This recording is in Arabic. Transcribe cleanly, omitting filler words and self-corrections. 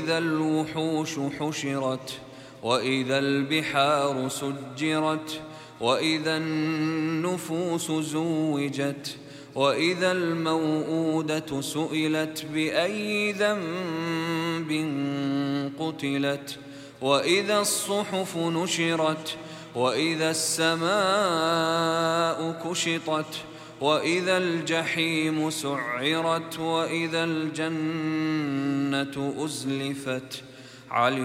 وإذا الوحوش حشرت وإذا البحار سجرت وإذا النفوس زوجت وإذا الموءودة سئلت بأي ذنب قتلت وإذا الصحف نشرت وإذا السماء كشطت وإذا الجحيم سعرت وإذا الجنة أزلفت